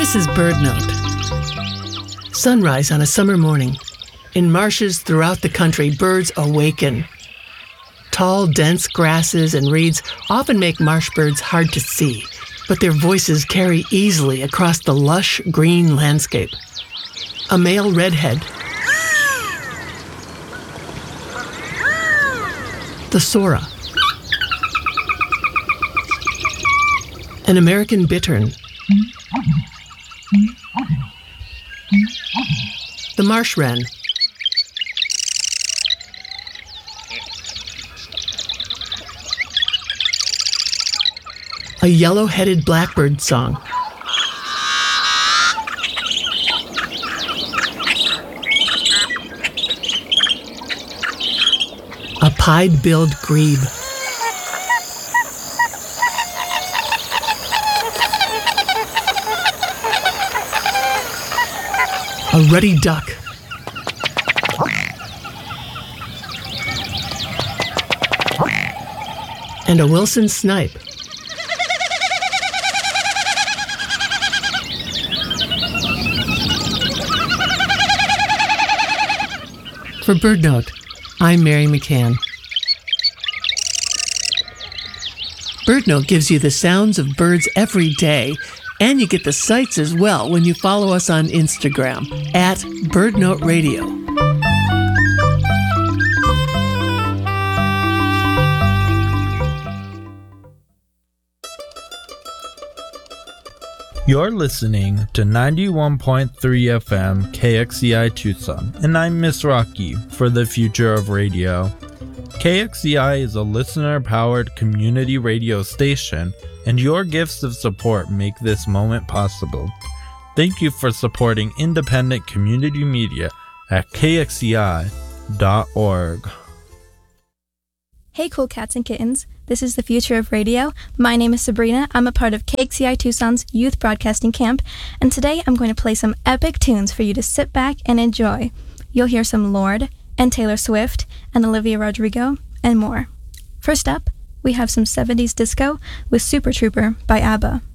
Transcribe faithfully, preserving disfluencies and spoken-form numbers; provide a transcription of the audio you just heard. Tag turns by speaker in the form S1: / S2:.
S1: This is Bird Note. Sunrise on a summer morning. In marshes throughout the country, birds awaken. Tall, dense grasses and reeds often make marsh birds hard to see, but their voices carry easily across the lush green landscape. A male redhead, the sora, an American bittern, the marsh wren, a yellow-headed blackbird song, a pied-billed grebe, a ruddy duck, and a Wilson snipe. For Bird Note, I'm Mary McCann. Bird Note gives you the sounds of birds every day, and you get the sights as well when you follow us on Instagram at Bird Note Radio.
S2: You're listening to ninety-one point three F M K X E I Tucson, and I'm Miss Rocky for the future of radio. K X E I is a listener-powered community radio station, and your gifts of support make this moment possible. Thank you for supporting independent community media at K X E I dot org.
S3: Hey cool cats and kittens, this is the future of radio. My name is Sabrina. I'm a part of K X E I Tucson's Youth Broadcasting Camp, and today I'm going to play some epic tunes for you to sit back and enjoy. You'll hear some Lorde and Taylor Swift and Olivia Rodrigo and more. First up, we have some seventies disco with Super Trooper by ABBA.